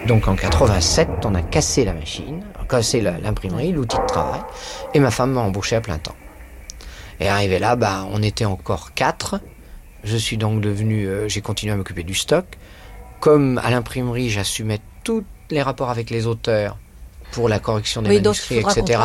Donc en 87, on a cassé la machine, cassé l'imprimerie, l'outil de travail, et ma femme m'a embauché à plein temps. Et arrivé là, on était encore 4. Je suis donc devenu, j'ai continué à m'occuper du stock. Comme à l'imprimerie, j'assumais tous les rapports avec les auteurs pour la correction des manuscrits, etc.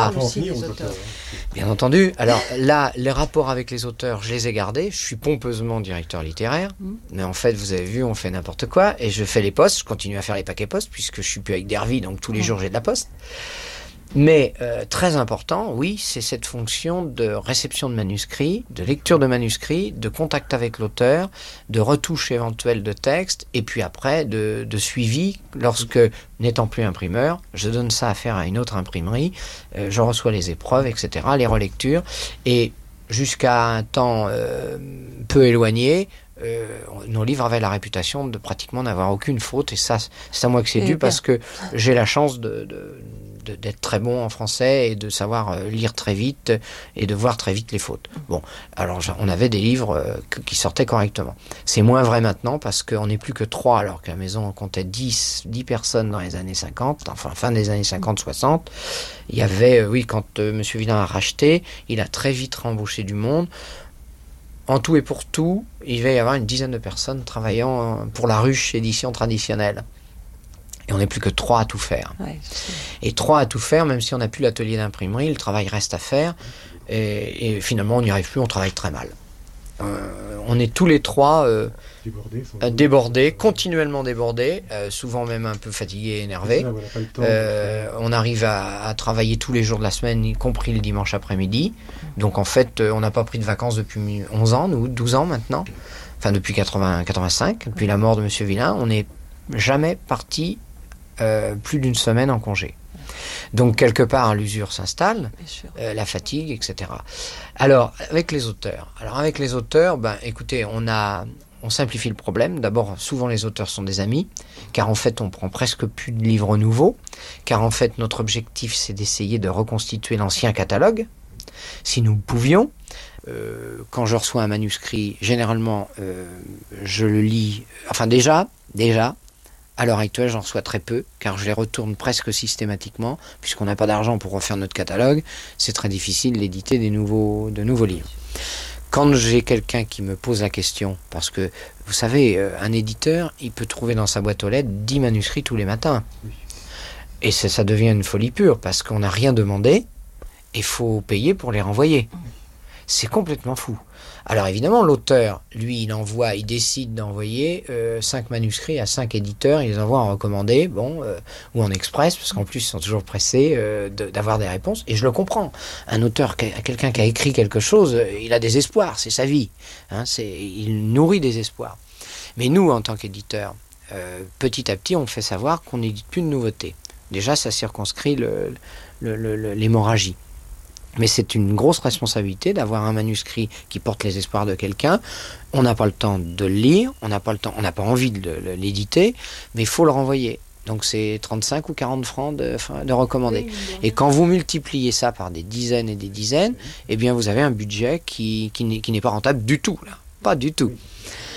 Bien entendu. Alors là, les rapports avec les auteurs, je les ai gardés. Je suis pompeusement directeur littéraire. Mais en fait, vous avez vu, on fait n'importe quoi. Et je fais les postes. Je continue à faire les paquets postes puisque je suis plus avec Dervy, donc tous les jours j'ai de la poste. Mais très important, oui, c'est cette fonction de réception de manuscrits, de lecture de manuscrits, de contact avec l'auteur, de retouche éventuelle de texte, et puis après de suivi lorsque, n'étant plus imprimeur, je donne ça à faire à une autre imprimerie, je reçois les épreuves, etc., les relectures, et jusqu'à un temps peu éloigné, nos livres avaient la réputation de pratiquement n'avoir aucune faute, et ça, c'est à moi que c'est dû, parce que j'ai la chance d'être très bon en français et de savoir lire très vite et de voir très vite les fautes. Bon, alors on avait des livres qui sortaient correctement. C'est moins vrai maintenant parce qu'on n'est plus que 3 alors que la maison en comptait 10 personnes dans les années 50, enfin fin des années 50-60. Il y avait, quand M. Villain a racheté, il a très vite rembauché du monde. En tout et pour tout, il va y avoir une dizaine de personnes travaillant pour la ruche édition traditionnelle. Et on n'est plus que 3 à tout faire. Ouais, et 3 à tout faire, même si on n'a plus l'atelier d'imprimerie, le travail reste à faire. Et finalement, on n'y arrive plus, on travaille très mal. On est tous les 3 débordés, continuellement débordés, souvent même un peu fatigués et énervés. On arrive à travailler tous les jours de la semaine, y compris le dimanche après-midi. Donc en fait, on n'a pas pris de vacances depuis 11 ans, nous, 12 ans maintenant. Enfin, depuis 85, depuis la mort de M. Villain, on n'est jamais parti plus d'une semaine en congé. Donc quelque part l'usure s'installe, la fatigue, etc. Alors avec les auteurs, écoutez, on simplifie le problème. D'abord, souvent les auteurs sont des amis, car en fait on prend presque plus de livres nouveaux, car en fait notre objectif c'est d'essayer de reconstituer l'ancien catalogue. Si nous pouvions, quand je reçois un manuscrit, généralement je le lis, enfin déjà, à l'heure actuelle, j'en reçois très peu, car je les retourne presque systématiquement, puisqu'on n'a pas d'argent pour refaire notre catalogue. C'est très difficile d'éditer de nouveaux livres. Quand j'ai quelqu'un qui me pose la question, parce que, vous savez, un éditeur, il peut trouver dans sa boîte aux lettres 10 manuscrits tous les matins. Et ça devient une folie pure, parce qu'on n'a rien demandé, et il faut payer pour les renvoyer. C'est complètement fou. Alors évidemment, l'auteur, lui, il décide d'envoyer 5 manuscrits à 5 éditeurs, il les envoie en recommandé, ou en express, parce qu'en plus, ils sont toujours pressés d'avoir des réponses, et je le comprends. Un auteur, quelqu'un qui a écrit quelque chose, il a des espoirs, c'est sa vie. Il nourrit des espoirs. Mais nous, en tant qu'éditeurs, petit à petit, on fait savoir qu'on n'édite plus de nouveautés. Déjà, ça circonscrit l'hémorragie. Mais c'est une grosse responsabilité d'avoir un manuscrit qui porte les espoirs de quelqu'un. On n'a pas le temps de le lire, on n'a pas envie de l'éditer, mais il faut le renvoyer. Donc c'est 35 ou 40 francs de recommandé. Et quand vous multipliez ça par des dizaines et des dizaines, eh bien vous avez un budget qui n'est pas rentable du tout, là. Pas du tout.